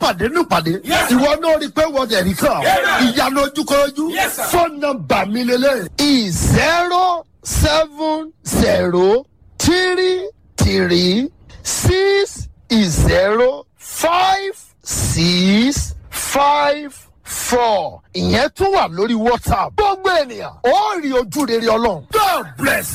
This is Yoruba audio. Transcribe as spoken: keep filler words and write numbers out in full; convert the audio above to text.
pàdé ní pàdé ìwọ náà rí i pé wọ́n dẹ̀ rí kàn ìyanu ojúkọjú fóònù nọ́mbà mi lélẹ̀ zero seven zero three three six zero five six five four ìyẹn tún wà lórí WhatsApp gbogbo ènìyàn ó rí ojú rere Ọlọ́run. God bless.